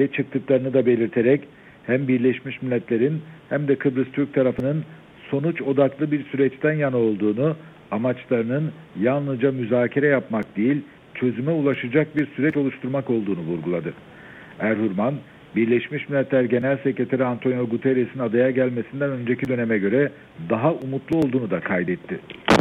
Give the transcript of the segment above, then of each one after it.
çıktıklarını da belirterek hem Birleşmiş Milletler'in hem de Kıbrıs Türk tarafının sonuç odaklı bir süreçten yana olduğunu, amaçlarının yalnızca müzakere yapmak değil, çözüme ulaşacak bir süreç oluşturmak olduğunu vurguladı. Erhurman, Birleşmiş Milletler Genel Sekreteri Antonio Guterres'in adaya gelmesinden önceki döneme göre daha umutlu olduğunu da kaydetti.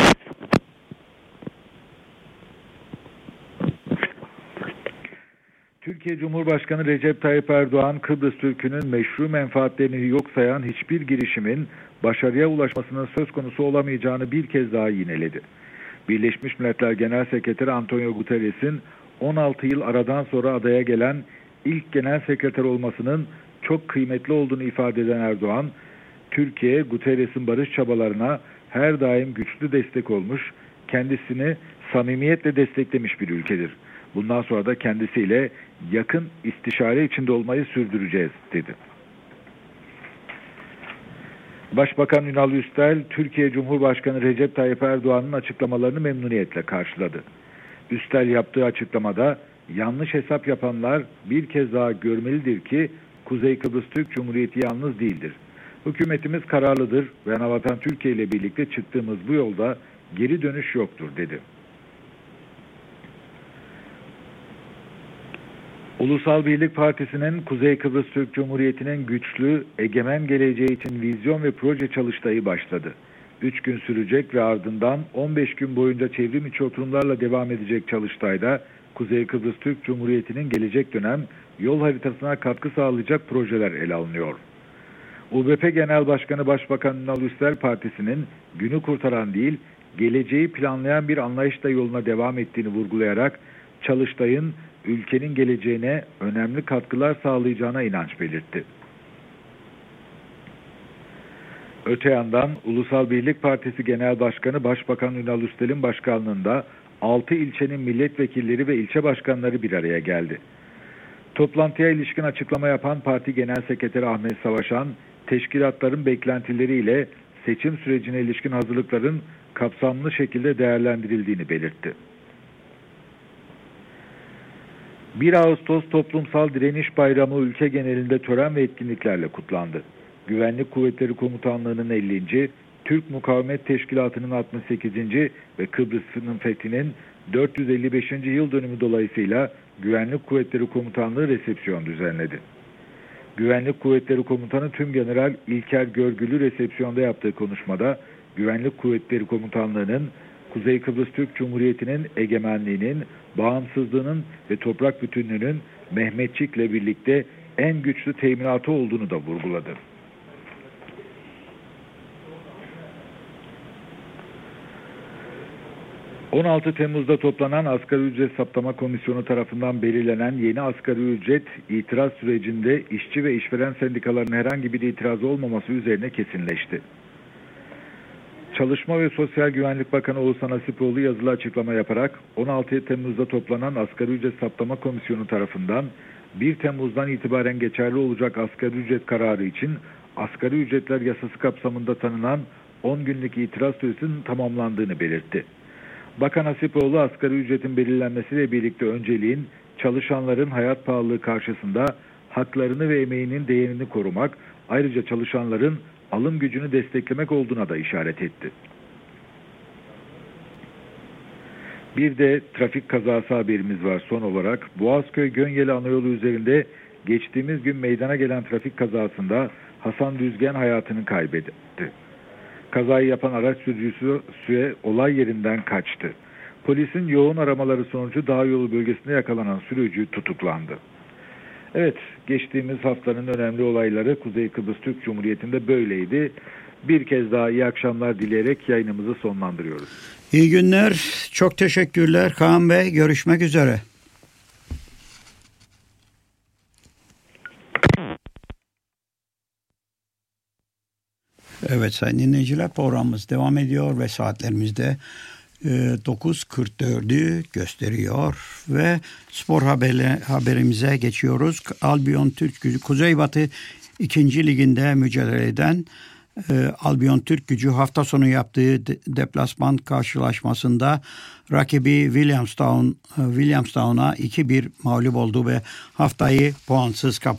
Türkiye Cumhurbaşkanı Recep Tayyip Erdoğan, Kıbrıs Türk'ünün meşru menfaatlerini yok sayan hiçbir girişimin başarıya ulaşmasının söz konusu olamayacağını bir kez daha yineledi. Birleşmiş Milletler Genel Sekreteri Antonio Guterres'in 16 yıl aradan sonra adaya gelen ilk genel sekreter olmasının çok kıymetli olduğunu ifade eden Erdoğan, Türkiye, Guterres'in barış çabalarına her daim güçlü destek olmuş, kendisini samimiyetle desteklemiş bir ülkedir. Bundan sonra da kendisiyle yakın istişare içinde olmayı sürdüreceğiz, dedi. Başbakan Ünal Üstel, Türkiye Cumhurbaşkanı Recep Tayyip Erdoğan'ın açıklamalarını memnuniyetle karşıladı. Üstel yaptığı açıklamada, yanlış hesap yapanlar bir kez daha görmelidir ki Kuzey Kıbrıs Türk Cumhuriyeti yalnız değildir. Hükümetimiz kararlıdır ve anavatan Türkiye ile birlikte çıktığımız bu yolda geri dönüş yoktur, dedi. Ulusal Birlik Partisi'nin Kuzey Kıbrıs Türk Cumhuriyeti'nin güçlü, egemen geleceği için vizyon ve proje çalıştayı başladı. 3 gün sürecek ve ardından 15 gün boyunca çevrim içi oturumlarla devam edecek çalıştayda Kuzey Kıbrıs Türk Cumhuriyeti'nin gelecek dönem yol haritasına katkı sağlayacak projeler ele alınıyor. UBP Genel Başkanı Başbakan Ünal Üstel Partisi'nin günü kurtaran değil, geleceği planlayan bir anlayışla yoluna devam ettiğini vurgulayarak çalıştayın ülkenin geleceğine önemli katkılar sağlayacağına inanç belirtti. Öte yandan Ulusal Birlik Partisi Genel Başkanı Başbakan Ünal Üstel'in başkanlığında 6 ilçenin milletvekilleri ve ilçe başkanları bir araya geldi. Toplantıya ilişkin açıklama yapan Parti Genel Sekreteri Ahmet Savaşan, teşkilatların beklentileriyle seçim sürecine ilişkin hazırlıkların kapsamlı şekilde değerlendirildiğini belirtti. 1 Ağustos Toplumsal Direniş Bayramı ülke genelinde tören ve etkinliklerle kutlandı. Güvenlik Kuvvetleri Komutanlığı'nın 50. Türk Mukavemet Teşkilatı'nın 68. ve Kıbrıs'ın fethinin 455. yıl dönümü dolayısıyla Güvenlik Kuvvetleri Komutanlığı resepsiyon düzenledi. Güvenlik Kuvvetleri Komutanı Tümgeneral İlker Görgülü resepsiyonda yaptığı konuşmada Güvenlik Kuvvetleri Komutanlığı'nın Kuzey Kıbrıs Türk Cumhuriyeti'nin egemenliğinin, bağımsızlığının ve toprak bütünlüğünün Mehmetçik'le birlikte en güçlü teminatı olduğunu da vurguladı. ...16 Temmuz'da toplanan Asgari Ücret Saptama Komisyonu tarafından belirlenen yeni asgari ücret itiraz sürecinde işçi ve işveren sendikalarının herhangi bir itirazı olmaması üzerine kesinleşti. Çalışma ve Sosyal Güvenlik Bakanı Oğuzhan Asipoğlu yazılı açıklama yaparak 16 Temmuz'da toplanan Asgari Ücret Saptama Komisyonu tarafından 1 Temmuz'dan itibaren geçerli olacak asgari ücret kararı için asgari ücretler yasası kapsamında tanınan 10 günlük itiraz süresinin tamamlandığını belirtti. Bakan Asipoğlu asgari ücretin belirlenmesiyle birlikte önceliğin çalışanların hayat pahalılığı karşısında haklarını ve emeğinin değerini korumak, ayrıca çalışanların alım gücünü desteklemek olduğuna da işaret etti. Bir de trafik kazası haberimiz var son olarak. Boğazköy-Gönyeli Anayolu üzerinde geçtiğimiz gün meydana gelen trafik kazasında Hasan Düzgen hayatını kaybetti. Kazayı yapan araç sürücüsü olay yerinden kaçtı. Polisin yoğun aramaları sonucu dağ yolu bölgesinde yakalanan sürücü tutuklandı. Evet, geçtiğimiz haftanın önemli olayları Kuzey Kıbrıs Türk Cumhuriyeti'nde böyleydi. Bir kez daha iyi akşamlar dileyerek yayınımızı sonlandırıyoruz. İyi günler, çok teşekkürler Kaan Bey, görüşmek üzere. Evet sayın dinleyiciler, programımız devam ediyor ve saatlerimizde 9.44'ü gösteriyor ve spor haberimize geçiyoruz. Albion Türk Gücü Kuzeybatı 2. Liginde mücadele eden Albion Türk Gücü hafta sonu yaptığı deplasman karşılaşmasında rakibi Williamstown'a 2-1 mağlup oldu ve haftayı puansız kapattı.